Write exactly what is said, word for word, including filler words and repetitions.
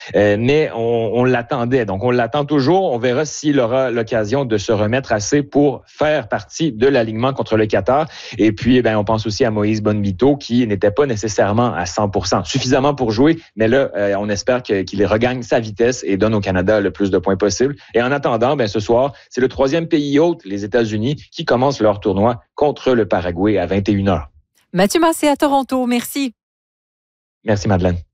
Euh, mais on, on l'attendait. Donc, on l'attend toujours. On verra s'il aura l'occasion de se remettre assez pour faire partie de l'alignement contre le Qatar. Et puis, ben, on pense aussi à Moïse Bonvito, qui n'était pas nécessairement à cent pour cent, suffisamment pour jouer. Mais là, euh, on espère que, qu'il regagne sa vitesse et donne au Canada le plus de points possible. Et en attendant, ben, ce soir, c'est le troisième pays hôte, les États-Unis, qui commencent leur tournoi contre le Paraguay à vingt et une heures. Mathieu Massé à Toronto, merci. Merci, Madeleine.